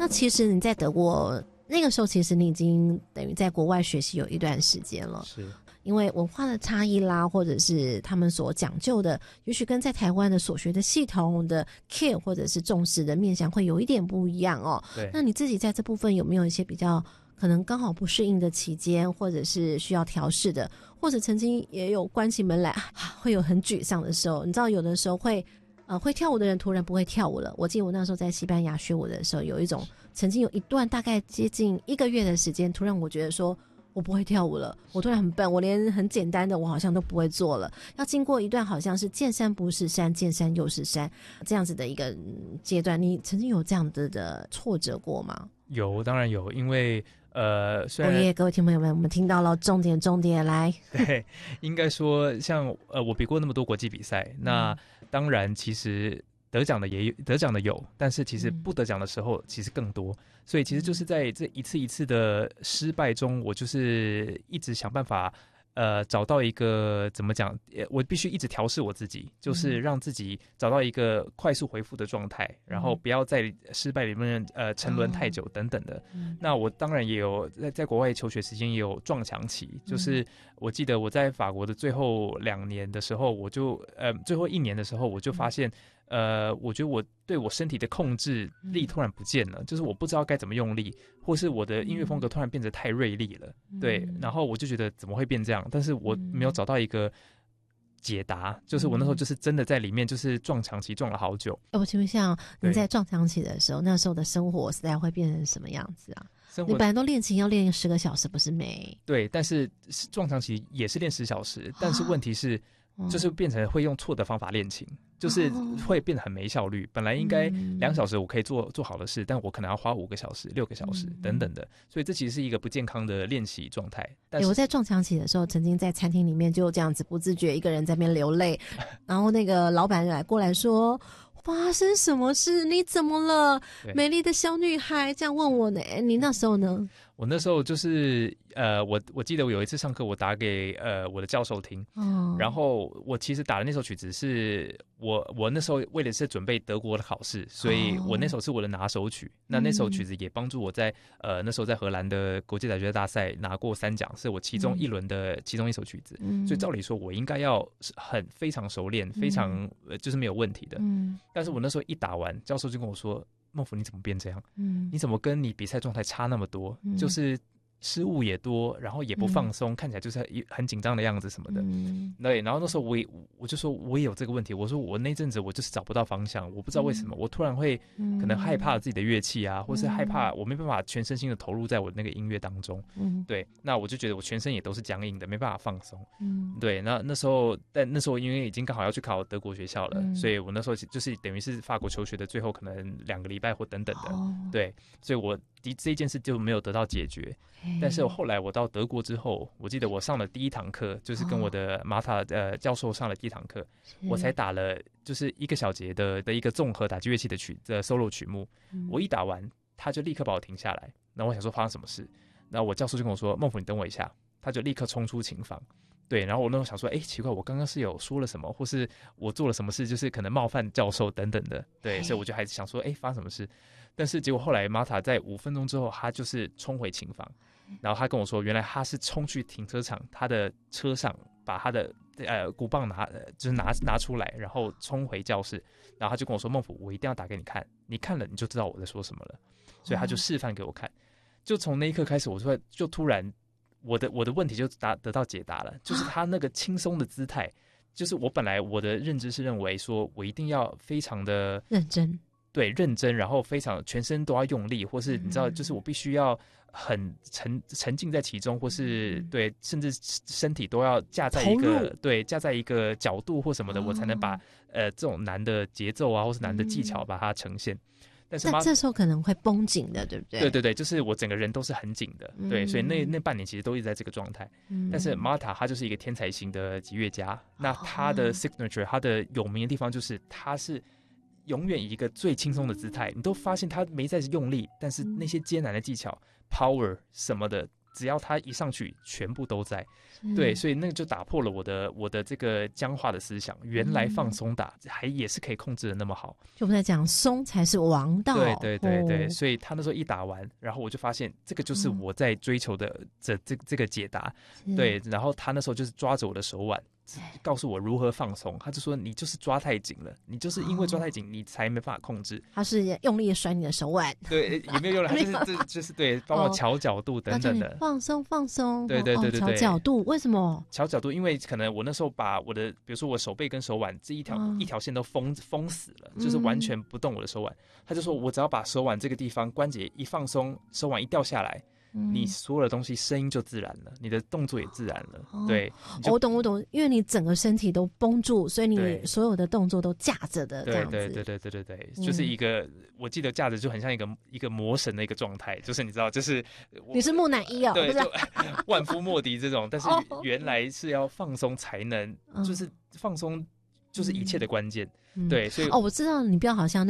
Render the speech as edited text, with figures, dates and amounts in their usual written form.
那其实你在德国那个时候，其实你已经等于在国外学习有一段时间了， 是因为文化的差异啦，或者是他们所讲究的，也许跟在台湾的所学的系统的 care 或者是重视的面向会有一点不一样哦。 对。 那你自己在这部分有没有一些比较可能刚好不适应的期间，或者是需要调试的，或者曾经也有关起门来会有很沮丧的时候？你知道有的时候会跳舞的人突然不会跳舞了。我记得我那时候在西班牙学舞的时候，有一种曾经有一段大概接近1个月的时间，突然我觉得说我不会跳舞了，我突然很笨，我连很简单的我好像都不会做了，要经过一段好像是见山不是山，见山又是山这样子的一个阶段。你曾经有这样子的挫折过吗？ 有，当然有，因为虽然各位听众朋友们，我们听到了重点来。 对，应该说像我比过那么多国际比赛，那当然其实得奖的有，但是其实不得奖的时候其实更多，所以其实就是在这一次一次的失败中，我就是一直想办法找到一个怎么讲，我必须一直调试我自己，就是让自己找到一个快速回复的状态，然后不要在失败里面沉沦太久等等的。那我当然也有在国外求学时间也有撞墙期，就是我记得我在法国的最后2年的时候，我就最后1年的时候，我就发现我觉得我对我身体的控制力突然不见了，就是我不知道该怎么用力，或是我的音乐风格突然变得太锐利了，对，然后我就觉得怎么会变这样，但是我没有找到一个解答，就是我那时候就是真的在里面就是撞墙期撞了好久。 我请问一下，你在撞墙期的时候，那时候的生活实在会变成什么样子啊？你本来都练琴要练10个小时，不是没？ 对，但是撞墙期也是练10小时，但是问题是就是变成会用错的方法练琴，就是会变得很没效率。本来应该2小时我可以做好的事，但我可能要花5个小时、6个小时等等的，所以这其实是一个不健康的练习状态。但是我在撞墙期的时候，曾经在餐厅里面就这样子不自觉一个人在那边流泪，然后那个老板过来说：“发生什么事？你怎么了？美丽的小女孩。”这样问我呢。你那时候呢？ 我那时候就是我记得我有一次上课，我打给我的教授听，然后我其实打的那首曲子是我那时候为的是准备德国的考试，所以我那首是我的拿手曲。那首曲子也帮助我在那时候在荷兰的国际打大赛拿过3奖，是我其中1轮的其中一首曲子，所以照理说我应该要非常熟练，非常就是没有问题的。但是我那时候一打完，教授就跟我说：“孟甫，你怎么变这样？你怎么跟你比赛状态差那么多？就是失误也多，然后也不放松，看起来就是很紧张的样子什么的。”对，然后那时候我就说我也有这个问题，我说我那阵子我就是找不到方向，我不知道为什么，我突然会可能害怕自己的乐器啊，或是害怕我没办法全身心的投入在我那个音乐当中。对，那我就觉得我全身也都是僵硬的，没办法放松。对，那时候因为已经刚好要去考德国学校了，所以我那时候就是等于是法国求学的最后可能2个礼拜或等等的。对，所以我这件事就没有得到解决。但是后来我到德国之后，我记得我上了第1堂课，就是跟我的马塔教授上了第1堂课，我才打了就是1个小节的一个综合打击乐器的solo 曲目。我一打完，他就立刻把我停下来，然后我想说发生什么事，然后我教授就跟我说：“孟甫，你等我一下。”他就立刻冲出琴房。对，然后我那时候想说，奇怪，我刚刚是有说了什么，或是我做了什么事，就是可能冒犯教授等等的。对，所以我就还是想说，发生什么事？但是结果后来玛塔在5分钟之后，他就是冲回琴房，然后他跟我说，原来他是冲去停车场，他的车上把他的鼓棒拿出来，然后冲回教室，然后他就跟我说：“孟甫，我一定要打给你看，你看了你就知道我在说什么了。”所以他就示范给我看。就从那一刻开始，就突然我的问题就得到解答了，就是他那个轻松的姿态，就是我本来我的认知是认为说我一定要非常的认真。 对，认真，然后非常全身都要用力，或是你知道，就是我必须要很沉浸在其中，或是对，甚至身体都要架在一个角度或什么的，我才能把这种难的节奏啊，或是难的技巧把它呈现。但是这时候可能会绷紧的，对不对？ 对，就是我整个人都是很紧的，对，所以那半年其实都一直在这个状态。但是 Marta 他就是一个天才型的击乐家，那他的 signature， 他的有名的地方就是他是永远以一个最轻松的姿态，你都发现他没在用力，但是那些艰难的技巧 power 什么的只要它一上去，全部都在。对，所以那个就打破了我的这个僵化的思想，原来放松打也是可以控制的那么好。 就我们在讲松才是王道。 对，所以他那时候一打完，然后我就发现这个就是我在追求的这个解答。对，然后他那时候就是抓着我的手腕，告诉我如何放松。他就说你就是抓太紧了，你就是因为抓太紧，你才没办法控制。 他是用力甩你的手腕。 对，也没有用力，他就是对，帮我调角度等等的。 放松放松。 对， 调角度，为什么？ 调角度，因为可能我那时候把我的，比如说我手背跟手腕这一条线都封死了，就是完全不动我的手腕。他就说我只要把手腕这个地方关节一放松，手腕一掉下来。你所有的东西声音就自然了，你的动作也自然了。对， 我懂，因为你整个身体都绷住，所以你所有的动作都架着的这样子。 对，就是一个，我记得架着就很像一个魔神的一个状态，就是你知道，就是你是木乃伊哦， 对，就万夫莫敌这种，但是原来是要放松才能，就是放松就是一切的关键。对，所以我知道你不要好像